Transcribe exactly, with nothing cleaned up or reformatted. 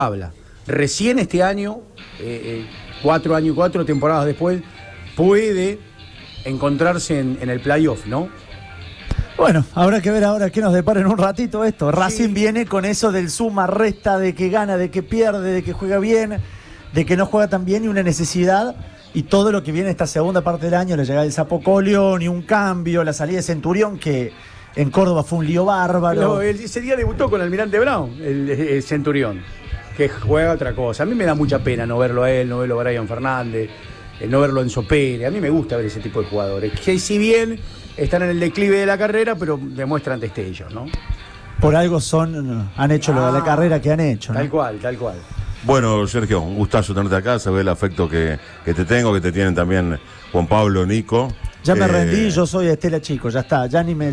habla. Recién este año, eh, eh, cuatro años, cuatro temporadas después, puede encontrarse en, en el playoff, ¿no? Bueno, habrá que ver ahora qué nos depara en un ratito esto. Sí. Racing viene con eso del suma, resta, de que gana, de que pierde, de que juega bien, de que no juega tan bien y una necesidad. Y todo lo que viene esta segunda parte del año, la llegada del Sapo Colión y un cambio, la salida de Centurión, que en Córdoba fue un lío bárbaro. No, él, ese día debutó con Almirante Brown, el, el Centurión, que juega otra cosa. A mí me da mucha pena no verlo a él, no verlo a Brian Fernández, no verlo en Sopere. A mí me gusta ver ese tipo de jugadores, que si bien están en el declive de la carrera, pero demuestran destellos, ¿no? Por algo son, han hecho ah, lo de la carrera que han hecho, ¿no? Tal cual, tal cual. Bueno, Sergio, un gustazo tenerte acá, se ve el afecto que, que te tengo, que te tienen también Juan Pablo, Nico. Ya me eh... rendí, yo soy Estela Chico, ya está, ya ni me...